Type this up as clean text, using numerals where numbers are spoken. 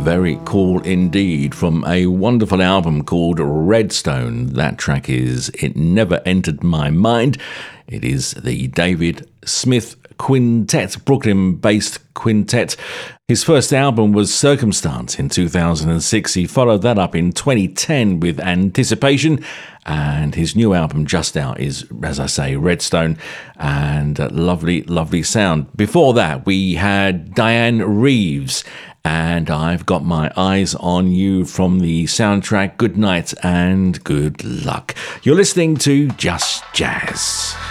Very cool indeed, from a wonderful album called Redstone. That track is It Never Entered My Mind. It is the David Smith Quintet, Brooklyn-based quintet. His first album was Circumstance in 2006. He followed that up in 2010 with Anticipation, and his new album just out is, as I say, Redstone, and lovely, lovely sound. Before that, we had Diane Reeves, and I've Got My Eyes on You from the soundtrack Good Night and Good Luck. You're listening to Just Jazz.